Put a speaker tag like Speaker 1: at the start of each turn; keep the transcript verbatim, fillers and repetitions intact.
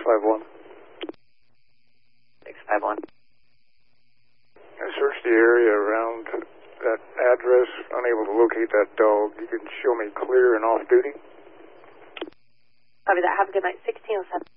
Speaker 1: five one.
Speaker 2: six five one.
Speaker 1: I searched the area around that address, unable to locate that dog. You can show me clear and off duty?
Speaker 2: Copy that. Have a good night. sixteen oh seven.